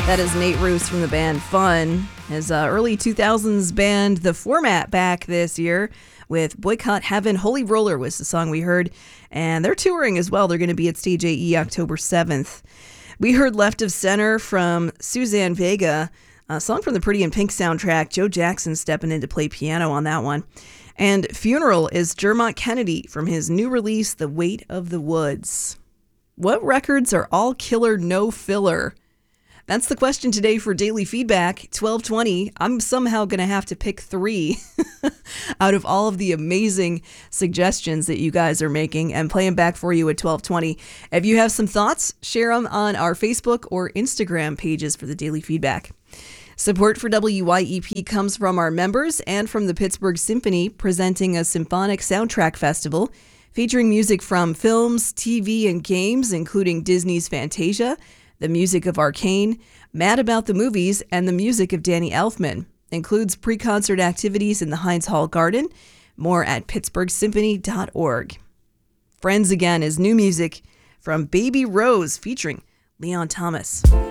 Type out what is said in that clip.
That is Nate Roos from the band Fun. His early 2000s band The Format back this year with Boycott Heaven. Holy Roller was the song we heard. And they're touring as well. They're going to be at Stage AE October 7th. We heard Left of Center from Suzanne Vega, a song from the Pretty in Pink soundtrack. Joe Jackson stepping in to play piano on that one. And Funeral is Dermot Kennedy from his new release, The Weight of the Woods. What records are all killer, no filler? That's the question today for Daily Feedback, 1220. I'm somehow going to have to pick 3 out of all of the amazing suggestions that you guys are making and play them back for you at 1220. If you have some thoughts, share them on our Facebook or Instagram pages for the Daily Feedback. Support for WYEP comes from our members and from the Pittsburgh Symphony, presenting a symphonic soundtrack festival featuring music from films, TV, and games, including Disney's Fantasia, the music of Arcane, Mad About the Movies, and the music of Danny Elfman. Includes pre-concert activities in the Heinz Hall Garden. More at pittsburghsymphony.org. Friends Again is new music from Baby Rose featuring Leon Thomas.